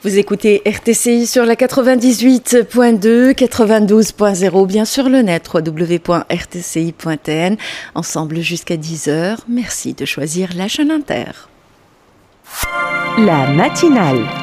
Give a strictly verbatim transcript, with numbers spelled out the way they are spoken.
Vous écoutez R T C I sur la quatre-vingt-dix-huit point deux, quatre-vingt-douze point zéro, bien sûr le net, w w w point r t c i point t n. Ensemble jusqu'à dix heures. Merci de choisir la chaîne Inter. La matinale.